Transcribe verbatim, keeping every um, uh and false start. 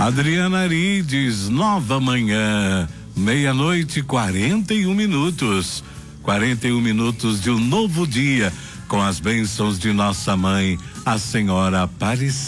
Adriana Arides, nova manhã, meia-noite, quarenta e um minutos. quarenta e um minutos de um novo dia, com as bênçãos de nossa mãe, a Senhora Aparecida.